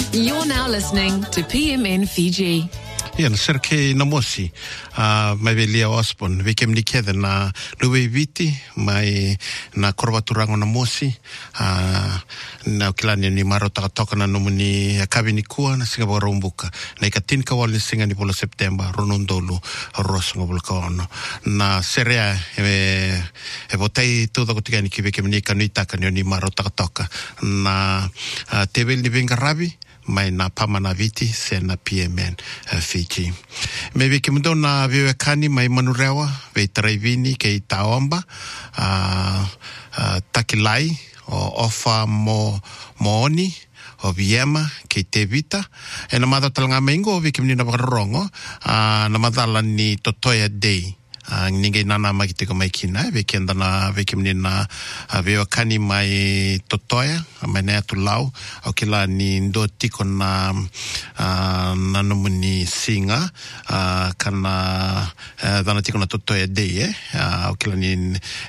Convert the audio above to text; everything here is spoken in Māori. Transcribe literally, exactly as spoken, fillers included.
You're now listening to P M N Fiji. Ia, na serke na mosi, uh, mai velia Osborne, veke mnikethe na luwe viti, mai na korwaturango na mosi, uh, na kilani ni maro takatoka na numuni kabini kua na singa bora umbuka, na ikatinka wali singa ni polo Septemba, ronondolu, rosa ngobulka ono. Na serea, e, e botei tuda kutika ni kiveke mnika nuitaka ni maro takatoka, na uh, tebel ni venga rabi, mai na pamana viti se na P M N uh, Fiji. Me veke mundo na viwe kani mai manurewa, vei taraivini ke taomba, uh, uh, takilai, o ofa mo mooni, o viema ke te vita. E na mada talanga maingo o veke mnina wakarongo, uh, na madala ni Totoya Day. Uh, ninguém nana mai te mai kina ve kenda na ve kimnina uh, ve kani mai Totoya mai na tu lau o kila ni ndo tiko na uh, na numuni singa uh, kana uh, dana tiko na Totoya Day eh uh, o kila ni